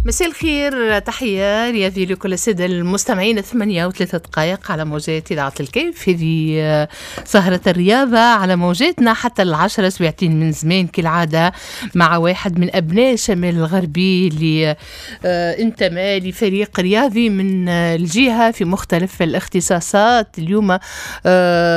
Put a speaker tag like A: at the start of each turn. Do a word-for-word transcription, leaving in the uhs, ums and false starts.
A: مساء الخير، تحية رياضي لكل السادة المستمعين. ثمانية وثلاثة دقائق على موجات إذاعة الكيف. هذه سهرة الرياضة على موجاتنا حتى العشرة، سبعتين من زمان كالعادة، مع واحد من أبناء الشمال الغربي اللي انتمى لفريق رياضي من الجهة في مختلف الاختصاصات. اليوم